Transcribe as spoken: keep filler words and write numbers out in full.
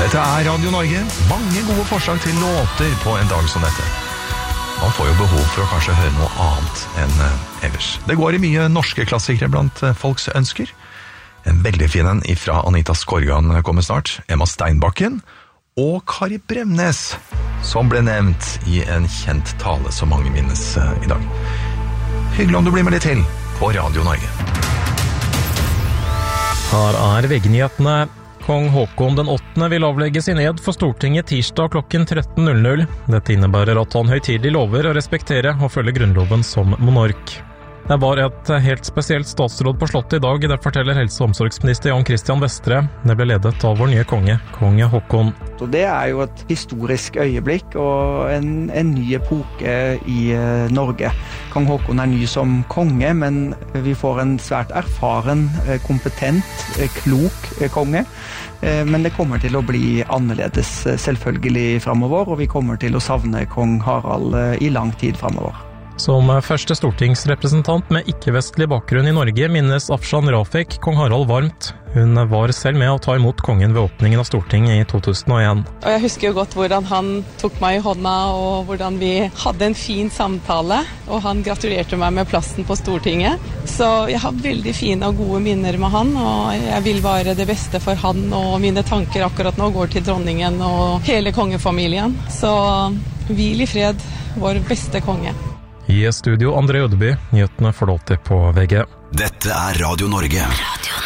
Dette er Radio Norge. Mange gode forslag til låter på en dag som dette. Man får jo behov for å kanskje høre noe annet enn eh, ellers. Det går i mye norske klassikere blant eh, folks ønsker. En veldig fin en ifra Anita Skorgan kommer snart. Emma Steinbakken og Kari Bremnes, som ble nevnt i en kjent tale som mange minnes eh, i dag. Hyggelig om du blir med litt til på Radio Norge. Her er V G-nyhetene. Kong Håkon den åttende vil avlegge sin ed for Stortinget tirsdag klokken tretten null null. Dette innebærer at han høytidelig lover å respektere og følge grunnloven som monark. Det var et helt spesielt statsråd på slottet i dag, det forteller helse- og omsorgsminister Jan Christian Vestre. Det ble ledet av vår nye konge, konge Håkon. Så det er jo et historisk øyeblikk og en, en ny epoke i uh, Norge. Kong Håkon er ny som konge, men vi får en svært erfaren, kompetent, klok konge. Men det kommer til å bli annerledes selvfølgelig fremover, og vi kommer til å savne kong Harald i lang tid fremover. Som første stortingsrepresentant med ikke-vestlig bakgrunn i Norge minnes Afshan Rafiq kong Harald varmt. Hun var selv med å ta imot kongen ved åpningen av Stortinget i to tusen og en. Og jeg husker jo godt hvordan han tok meg i hånda, og hvordan vi hadde en fin samtale, og han gratulerte meg med plassen på Stortinget. Så jeg har veldig fine og gode minner med han, og jeg vil bare det beste for han, og mine tanker akkurat nå går til dronningen og hele kongefamilien. Så hvil i fred, vår beste konge. I studio André Ødeby, nyhetene får du alltid på V G. Dette er Radio Norge. Radio